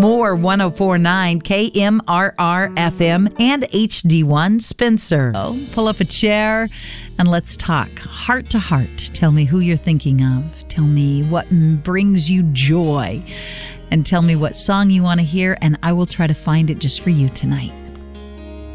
more 104.9 KMRR FM and HD1 Spencer. Pull up a chair and let's talk heart to heart. Tell me who you're thinking of. Tell me what brings you joy. And tell me what song you want to hear, and I will try to find it just for you tonight.